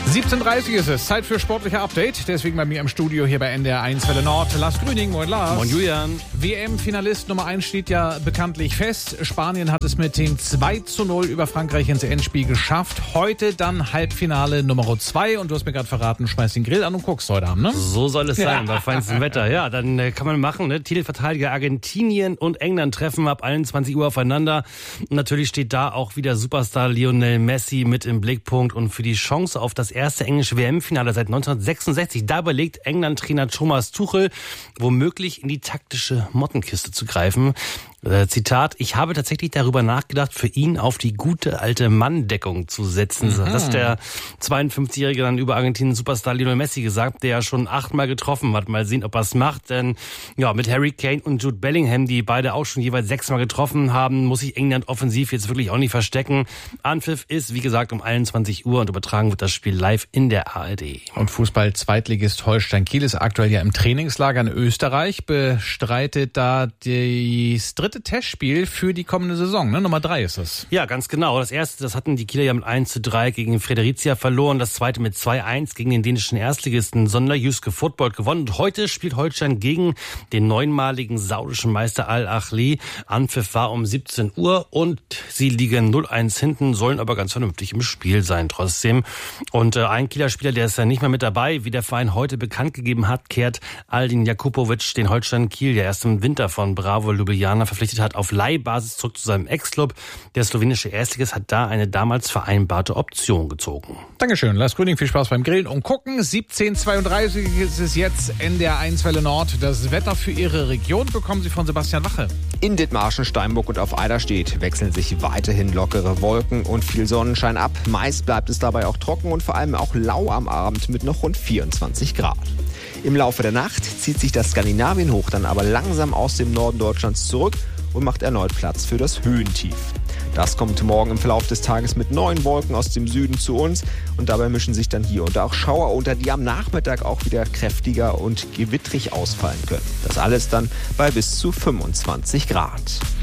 17:30 ist es, Zeit für sportliche Update. Deswegen bei mir im Studio hier bei NDR 1 Welle Nord, Lars Grüning. Moin Lars. Moin Julian. WM-Finalist Nummer 1 steht ja bekanntlich fest. Spanien hat es mit dem 2:0 über Frankreich ins Endspiel geschafft. Heute dann Halbfinale Nummer 2. Und du hast mir gerade verraten, schmeißt den Grill an und guckst heute Abend, ne? So soll es sein, bei feinstem Wetter. Ja, dann kann man machen, ne? Titelverteidiger Argentinien und England treffen ab 21 Uhr aufeinander. Und natürlich steht da auch wieder Superstar Lionel Messi mit im Blickpunkt. Und für die Chance auf das erste englische WM-Finale seit 1966, da überlegt England-Trainer Thomas Tuchel, womöglich in die taktische Mottenkiste zu greifen. Zitat: Ich habe tatsächlich darüber nachgedacht, für ihn auf die gute alte Manndeckung zu setzen. Das ist der 52-Jährige dann über Argentinien Superstar Lionel Messi gesagt, der ja schon 8-mal getroffen hat. Mal sehen, ob er es macht. Denn ja, mit Harry Kane und Jude Bellingham, die beide auch schon jeweils 6-mal getroffen haben, muss sich England offensiv jetzt wirklich auch nicht verstecken. Anpfiff ist, wie gesagt, um 21 Uhr und übertragen wird das Spiel live in der ARD. Und Fußball-Zweitligist Holstein Kiel ist aktuell ja im Trainingslager in Österreich, bestreitet da das dritte Testspiel für die kommende Saison, ne? Nummer 3 ist es. Ja, ganz genau. Das erste, das hatten die Kieler ja mit 1:3 gegen Fredericia verloren. Das zweite mit 2:1 gegen den dänischen Erstligisten Sonderjyske Fotboll gewonnen. Und heute spielt Holstein gegen den 9-maligen saudischen Meister Al-Ahly. Anpfiff war um 17 Uhr und sie liegen 0:1 hinten, sollen aber ganz vernünftig im Spiel sein trotzdem. Und ein Kieler Spieler, der ist ja nicht mehr mit dabei, wie der Verein heute bekannt gegeben hat, kehrt Aldin Jakupovic, den Holstein Kiel ja erst im Winter von Bravo Ljubljana verpflichtet hat, auf Leihbasis zurück zu seinem Ex-Club. Der slowenische Erstligist hat da eine damals vereinbarte Option gezogen. Dankeschön, Lars Grüning, viel Spaß beim Grillen und Gucken. 17:32 ist es jetzt, NDR 1 Welle Nord. Das Wetter für Ihre Region bekommen Sie von Sebastian Wache. In Dithmarschen, Steinburg und auf Eiderstedt wechseln sich weiterhin lockere Wolken und viel Sonnenschein ab. Meist bleibt es dabei auch trocken und vor allem auch lau am Abend mit noch rund 24 Grad. Im Laufe der Nacht zieht sich das Skandinavienhoch dann aber langsam aus dem Norden Deutschlands zurück und macht erneut Platz für das Höhentief. Das kommt morgen im Verlauf des Tages mit neuen Wolken aus dem Süden zu uns und dabei mischen sich dann hier und da auch Schauer unter, die am Nachmittag auch wieder kräftiger und gewittrig ausfallen können. Das alles dann bei bis zu 25 Grad.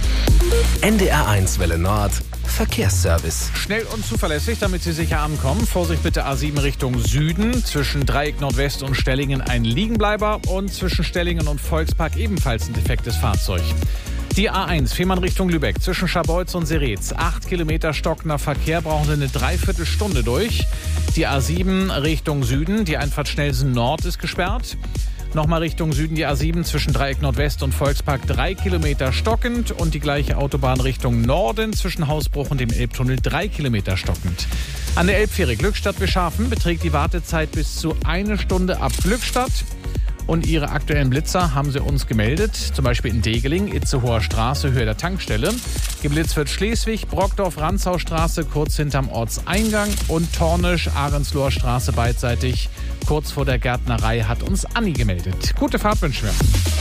NDR 1 Welle Nord Verkehrsservice. Schnell und zuverlässig, damit Sie sicher ankommen. Vorsicht bitte A7 Richtung Süden. Zwischen Dreieck Nordwest und Stellingen ein Liegenbleiber und zwischen Stellingen und Volkspark ebenfalls ein defektes Fahrzeug. Die A1 Fehmarn Richtung Lübeck zwischen Scharbeutz und Seretz. 8 Kilometer stockender Verkehr, brauchen Sie eine Dreiviertelstunde durch. Die A7 Richtung Süden, die Einfahrt Schnellsen Nord ist gesperrt. Nochmal Richtung Süden die A7 zwischen Dreieck Nordwest und Volkspark 3 Kilometer stockend und die gleiche Autobahn Richtung Norden zwischen Hausbruch und dem Elbtunnel 3 Kilometer stockend. An der Elbfähre Glückstadt-Bescharfen beträgt die Wartezeit bis zu 1 Stunde ab Glückstadt. Und Ihre aktuellen Blitzer haben Sie uns gemeldet, zum Beispiel in Degeling, Itzehoer Straße, Höhe der Tankstelle. Geblitzt wird Schleswig, Brockdorf, Ranzaustraße, kurz hinterm Ortseingang und Tornisch, Ahrensloher Straße beidseitig, kurz vor der Gärtnerei, hat uns Anni gemeldet. Gute Fahrt wünschen wir.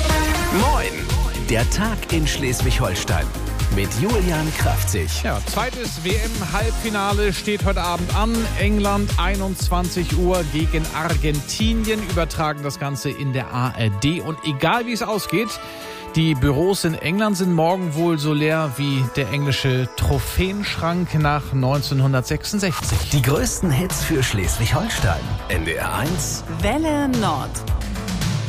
Moin, der Tag in Schleswig-Holstein mit Julian Kraftzig. Ja, zweites WM-Halbfinale steht heute Abend an. England 21 Uhr gegen Argentinien. Übertragen das Ganze in der ARD. Und egal wie es ausgeht, die Büros in England sind morgen wohl so leer wie der englische Trophäenschrank nach 1966. Die größten Hits für Schleswig-Holstein. NDR 1 Welle Nord.